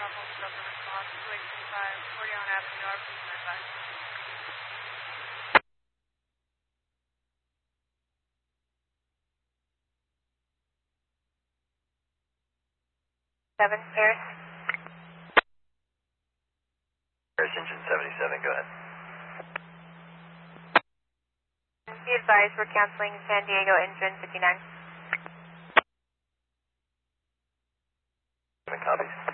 Bravo, Southern response, 2825, 40 on Avenue R, please stand by. 7, Paris. Paris engine 77, go ahead. Be advised, we're canceling San Diego engine 59. Copies.